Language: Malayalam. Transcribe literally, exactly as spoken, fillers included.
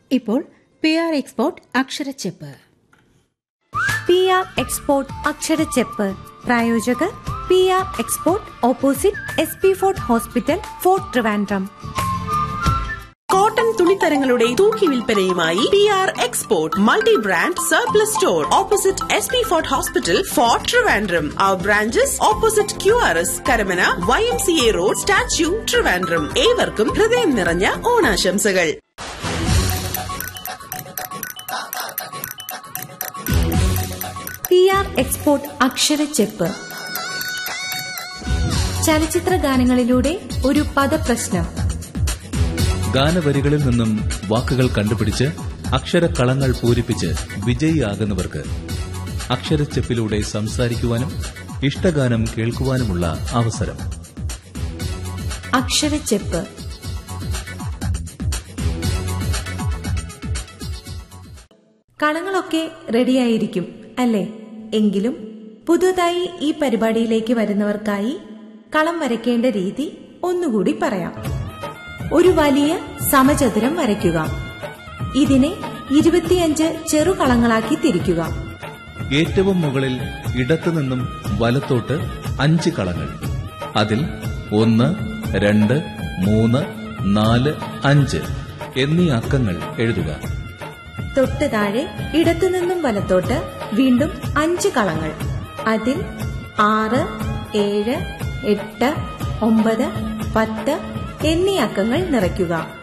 ഇപ്പോൾ P R export അക്ഷരച്ചെപ്പ്. P R export അക്ഷരച്ചെപ്പ് പ്രായോജകർ P R export, opposite S P fort hospital, fort Trivandrum. Cotton തുണിത്തരങ്ങളുടെ തൂക്കി വിൽപ്പനയുമായി P R export multi brand surplus store, opposite S P fort hospital, fort Trivandrum. Our branches opposite Q R S, Karamana, Y M C A road, statue, Trivandrum. ഏവർക്കും ഹൃദയം നിറഞ്ഞ ഓണാശംസകൾ. P R export അക്ഷരച്ചെപ്പ്. ചലച്ചിത്ര ഗാനങ്ങളിലൂടെ ഒരു പദപ്രശ്നം. ഗാനവരികളിൽ നിന്നും വാക്കുകൾ കണ്ടുപിടിച്ച് അക്ഷരക്കളങ്ങൾ പൂരിപ്പിച്ച് വിജയിയാകുന്നവർക്ക് അക്ഷരച്ചെപ്പിലൂടെ സംസാരിക്കുവാനും ഇഷ്ടഗാനം കേൾക്കുവാനുമുള്ള അവസരം. അക്ഷരച്ചെപ്പ്. കളങ്ങളൊക്കെ റെഡിയായിരിക്കും അല്ലേ? എങ്കിലും പുതുതായി ഈ പരിപാടിയിലേക്ക് വരുന്നവർക്കായി കളം വരയ്ക്കേണ്ട രീതി ഒന്നുകൂടി പറയാം. ഒരു വലിയ സമചതുരം വരയ്ക്കുക. ഇതിനെ ഇരുപത്തിയഞ്ച് ചെറുകളങ്ങളാക്കി തിരിക്കുക. ഏറ്റവും മുകളിൽ ഇടത്തുനിന്നും വലത്തോട്ട് അഞ്ച് കളങ്ങൾ. അതിൽ ഒന്ന്, രണ്ട്, മൂന്ന്, നാല്, അഞ്ച് എന്നീ അക്കങ്ങൾ എഴുതുക. തൊട്ട് താഴെ ഇടത്തുനിന്നും വലത്തോട്ട് വീണ്ടും അഞ്ച് കളങ്ങൾ. അതിൽ ആറ്, ഏഴ്, എട്ട്, ഒമ്പത്, പത്ത് എന്നീ അക്കങ്ങൾ നിറയ്ക്കുക.